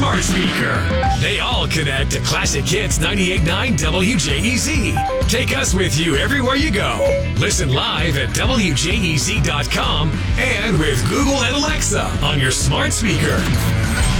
smart speaker. They all connect to Classic Hits 98.9 WJEZ. Take us with you everywhere you go. Listen live at WJEZ.com and with Google and Alexa on your smart speaker.